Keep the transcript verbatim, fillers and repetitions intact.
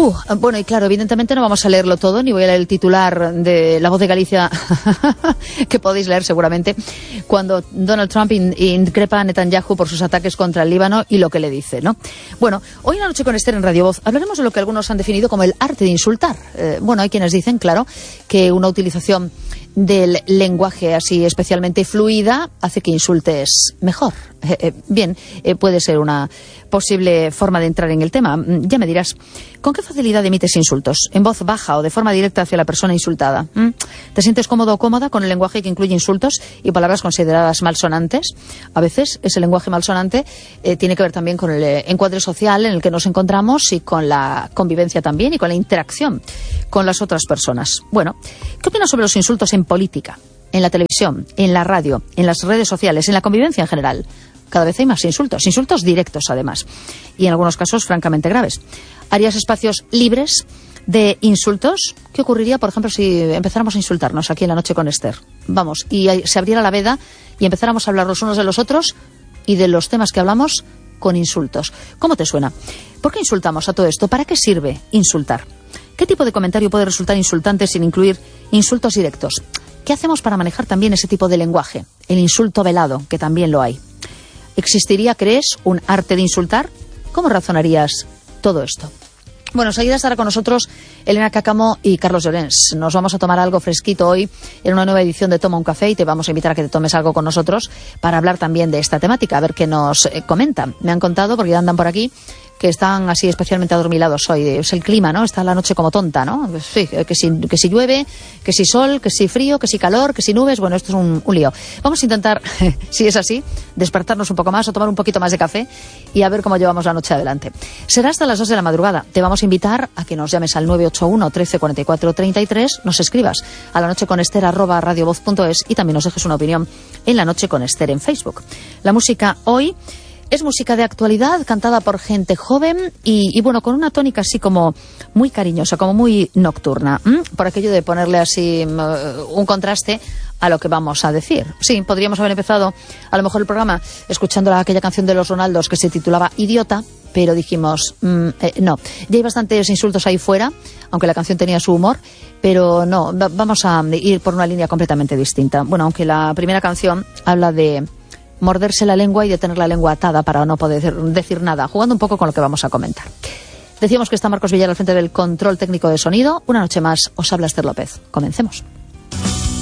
Uh, bueno, y claro, evidentemente no vamos a leerlo todo, ni voy a leer el titular de La Voz de Galicia, que podéis leer seguramente, cuando Donald Trump in increpa a Netanyahu por sus ataques contra el Líbano y lo que le dice, ¿no? Bueno, hoy en La Noche con Esther en Radio Voz hablaremos de lo que algunos han definido como el arte de insultar. Eh, bueno, hay quienes dicen, claro, que una utilización del lenguaje así especialmente fluida hace que insultes mejor. Eh, eh, bien, eh, puede ser una posible forma de entrar en el tema. Ya me dirás, ¿con qué facilidad emites insultos? ¿En voz baja o de forma directa hacia la persona insultada? ¿Mm? ¿Te sientes cómodo o cómoda con el lenguaje que incluye insultos y palabras consideradas malsonantes? A veces ese lenguaje malsonante eh, tiene que ver también con el eh, encuadre social en el que nos encontramos y con la convivencia también y con la interacción con las otras personas. Bueno, ¿qué opinas sobre los insultos en política, en la televisión, en la radio, en las redes sociales, en la convivencia en general? Cada vez hay más insultos, insultos directos además, y en algunos casos francamente graves. ¿Harías espacios libres de insultos? ¿Qué ocurriría, por ejemplo, si empezáramos a insultarnos aquí en La Noche con Esther? Vamos, y se abriera la veda y empezáramos a hablar los unos de los otros y de los temas que hablamos con insultos. ¿Cómo te suena? ¿Por qué insultamos a todo esto? ¿Para qué sirve insultar? ¿Qué tipo de comentario puede resultar insultante sin incluir insultos directos? ¿Qué hacemos para manejar también ese tipo de lenguaje? El insulto velado, que también lo hay. ¿Existiría, crees, un arte de insultar? ¿Cómo razonarías todo esto? Bueno, enseguida estará con nosotros Elena Cáccamo y Carlos Llorens. Nos vamos a tomar algo fresquito hoy en una nueva edición de Toma un Café y te vamos a invitar a que te tomes algo con nosotros para hablar también de esta temática, a ver qué nos eh, comentan. Me han contado, porque andan por aquí, que están así especialmente adormilados hoy. Es el clima, ¿no? Está la noche como tonta, ¿no? Pues sí, que si, que si llueve, que si sol, que si frío, que si calor, que si nubes. Bueno, esto es un, un lío. Vamos a intentar, si es así, despertarnos un poco más o tomar un poquito más de café y a ver cómo llevamos la noche adelante. Será hasta las dos de la madrugada. Te vamos a invitar a que nos llames al nueve ocho uno, trece, cuarenta y cuatro, treinta y tres, nos escribas a la noche con Esther arroba radiovoz punto es y también nos dejes una opinión en La Noche con Esther en Facebook. La música hoy es música de actualidad, cantada por gente joven y, y bueno, con una tónica así como muy cariñosa, como muy nocturna, ¿m? Por aquello de ponerle así uh, un contraste a lo que vamos a decir. Sí, podríamos haber empezado a lo mejor el programa escuchando aquella canción de los Ronaldos que se titulaba Idiota, pero dijimos, mm, eh, no, ya hay bastantes insultos ahí fuera, aunque la canción tenía su humor, pero no, vamos a ir por una línea completamente distinta. Bueno, aunque la primera canción habla de morderse la lengua y de tener la lengua atada para no poder decir nada, jugando un poco con lo que vamos a comentar. Decíamos que está Marcos Villar al frente del control técnico de sonido. Una noche más os habla Esther López. Comencemos.